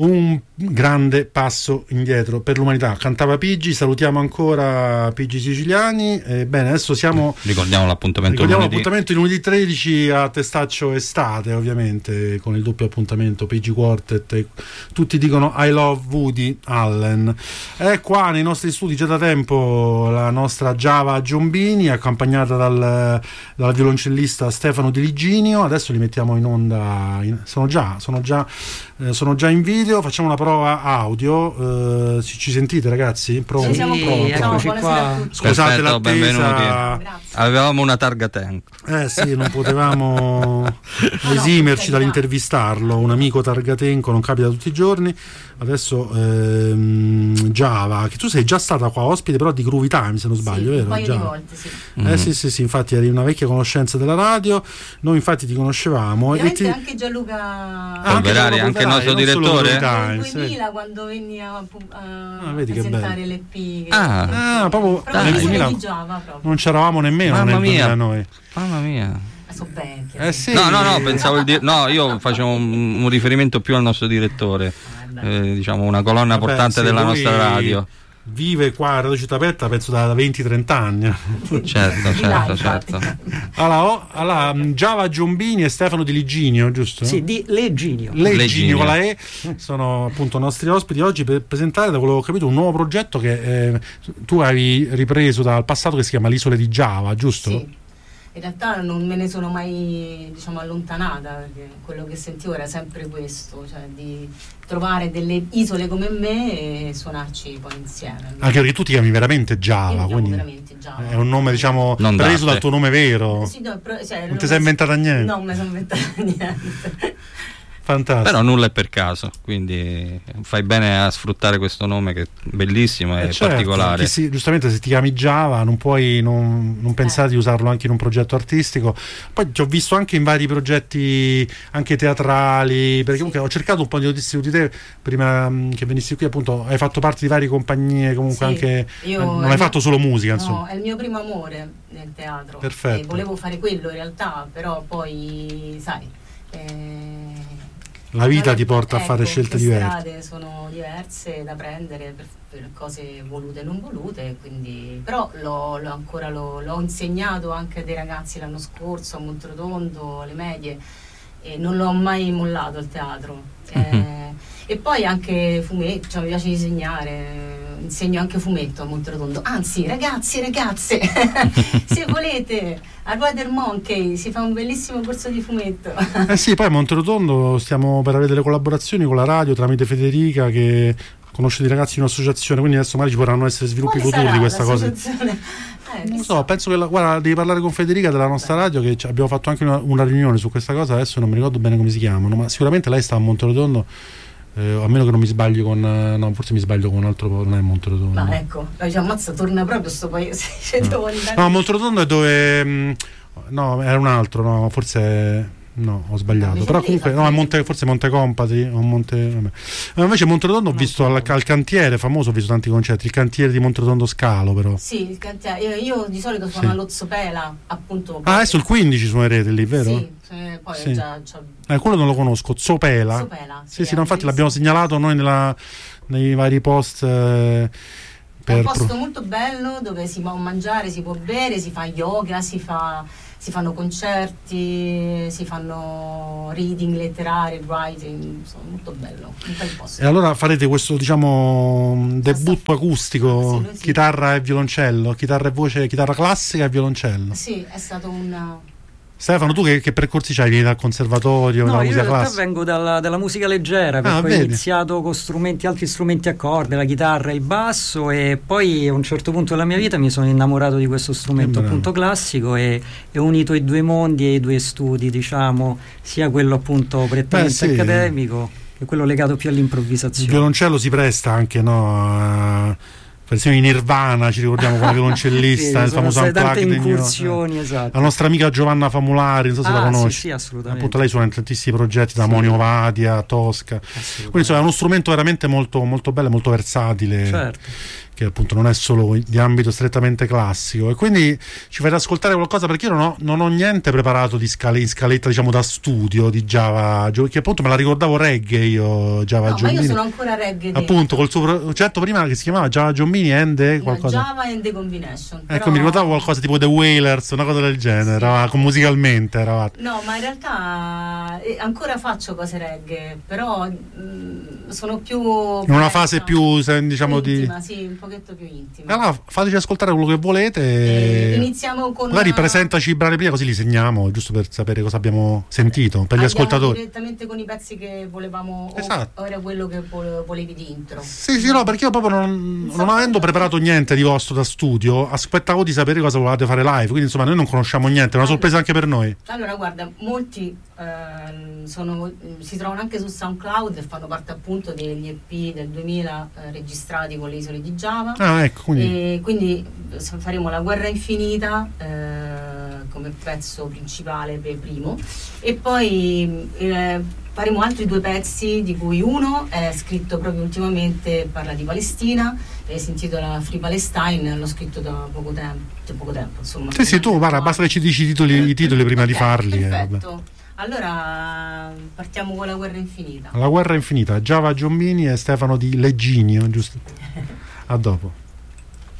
un grande passo indietro per l'umanità. Cantava Pigi, salutiamo ancora Pigi Siciliani. Bene, adesso ricordiamo l'appuntamento il lunedì 13 a Testaccio Estate, ovviamente con il doppio appuntamento Pigi Quartet. Tutti dicono I love Woody Allen. È qua nei nostri studi già da tempo la nostra Giava Giombini, accompagnata dal violoncellista Stefano Di Liginio. Adesso li mettiamo in onda, sono già in video. Facciamo una prova audio. Ci sentite, ragazzi? Sì, siamo pronti. Eccoci qua. Scusate l'attesa. Benvenuti. Avevamo una targa tank. Sì, non potevamo esimerci dall'intervistarlo. Un amico targatenco, non capita tutti i giorni. Adesso Giava, che tu sei già stata qua ospite però di Groovy Time, se non sbaglio, vero? Un paio di volte, sì. Sì, infatti eri una vecchia conoscenza della radio. Noi infatti ti conoscevamo. Anche Gianluca Polverari, anche il nostro direttore. Nel 2000, quando venni a presentare l'EP. Proprio nel 2000 non c'eravamo nemmeno nel 2000 noi. Mamma mia. So vecchia. Sì. No, pensavo io facevo un riferimento più al nostro direttore, diciamo una colonna portante della nostra radio. Vive qua a Radio Città Aperta penso da 20-30 anni. Certo. Allora, Giava Giombini e Stefano Di Liginio, giusto? Sì, di Leginio con la E sono appunto nostri ospiti oggi per presentare, da quello che ho capito, un nuovo progetto che tu hai ripreso dal passato, che si chiama L'Isole di Giava, giusto? Sì. In realtà non me ne sono mai allontanata, perché quello che sentivo era sempre questo, cioè di trovare delle isole come me e suonarci poi insieme. Anche perché tu ti chiami veramente Giava, quindi veramente Giava. È un nome preso dal tuo nome vero. Sì, non ti sei inventata niente. No, non mi sono inventata niente. Fantastico. Però nulla è per caso, quindi fai bene a sfruttare questo nome che è bellissimo e particolare. Giustamente se ti chiami Giava non puoi non pensare di usarlo anche in un progetto artistico. Poi ti ho visto anche in vari progetti anche teatrali, perché comunque ho cercato un po' di notizie di te prima che venissi qui, appunto hai fatto parte di varie compagnie, comunque anche non hai fatto solo musica, insomma. No, è il mio primo amore nel teatro. Perfetto. E volevo fare quello in realtà, però poi sai la vita ti porta a fare scelte diverse. Le strade sono diverse da prendere per cose volute e non volute, quindi però l'ho insegnato anche a dei ragazzi l'anno scorso a Montrotondo, alle medie, e non l'ho mai mollato il teatro. E poi anche fumetto, mi piace disegnare, insegno anche fumetto a Montrotondo. Anzi, ragazzi e ragazze, se volete, a Rider Monkey si fa un bellissimo corso di fumetto. Sì, poi a Montrotondo stiamo per avere delle collaborazioni con la radio tramite Federica, che conosce dei ragazzi in un'associazione, quindi adesso magari ci potranno essere sviluppi futuri di questa cosa. Non so, penso che guarda, devi parlare con Federica della nostra radio, che abbiamo fatto anche una riunione su questa cosa, adesso non mi ricordo bene come si chiamano, ma sicuramente lei sta a Montrotondo. A meno che non mi sbaglio forse mi sbaglio con un altro, non è Montrotondo. Ma ecco, ammazza, torna proprio sto paese. No, Montrotondo è dove era un altro, forse no, ho sbagliato, però comunque forse Monte Compati o invece Montrotondo ho visto al cantiere famoso, ho visto tanti concerti, il cantiere di Montrotondo Scalo, però sì, il cantiere, io di solito suono allo Zopela, appunto. Adesso il 15 suonerete lì, vero? Sì, poi già quello non lo conosco, Zopela. Sì, infatti l'abbiamo segnalato noi nei vari post. È un posto molto bello dove si può mangiare, si può bere, si fa yoga, si fanno concerti, si fanno reading letterari, writing, insomma, molto bello, un bel posto. E allora farete questo debutto acustico, sì. Chitarra e violoncello, chitarra e voce, chitarra classica e violoncello. Sì, è stato Stefano, tu che percorsi c'hai? Vieni dal conservatorio? No, dalla io musica in realtà classica? vengo dalla musica leggera, perché ho iniziato con altri strumenti a corde, la chitarra e il basso, e poi a un certo punto della mia vita mi sono innamorato di questo strumento appunto classico e ho unito i due mondi e i due studi, diciamo, sia quello appunto prettamente accademico che quello legato più all'improvvisazione. Il violoncello si presta anche, versione di Nirvana, ci ricordiamo con la violoncellista, il famoso tante incursioni, esatto. La nostra amica Giovanna Famulari, non so se la conosci. Sì, assolutamente. Appunto lei suona in tantissimi progetti, da Monio Vadia, Tosca. Quindi insomma, è uno strumento veramente molto, molto bello e molto versatile. Certo. che appunto non è solo di ambito strettamente classico, e quindi ci fate ascoltare qualcosa, perché io non ho niente preparato in scaletta diciamo da studio di Giava, che appunto me la ricordavo reggae io, Giava Giombini. Ma io sono ancora reggae appunto col suo progetto prima che si chiamava Giava Giombini and qualcosa. Java and the Combination. Ecco, mi ricordavo qualcosa tipo The Wailers, una cosa del genere, sì. Musicalmente eravate. No, ma in realtà ancora faccio cose reggae, però sono più in una fase più diciamo intima, sì, un pochetto più intima. Allora fateci ascoltare quello che volete. Iniziamo con magari presentaci i brani prima, così li segniamo, giusto per sapere cosa abbiamo sentito per gli ascoltatori. Direttamente con i pezzi che volevamo, esatto. O era quello che volevi di intro? Sì, no, perché io proprio non avendo preparato niente di vostro da studio, aspettavo di sapere cosa volevate fare live, quindi insomma noi non conosciamo niente, è una sorpresa anche per noi. Allora guarda, molti si trovano anche su SoundCloud e fanno parte appunto degli EP del 2000 registrati con le isole di Giava. Ecco, quindi faremo La Guerra Infinita come pezzo principale per primo, e poi faremo altri 2 pezzi, di cui uno è scritto proprio ultimamente, parla di Palestina, si intitola Free Palestine, l'ho scritto da poco tempo insomma. Sì, tu guarda, basta che ci dici i titoli prima di farli. Perfetto. Allora partiamo con La Guerra Infinita. La Guerra Infinita, Giava Giombini e Stefano Di Legginio, giusto? A dopo.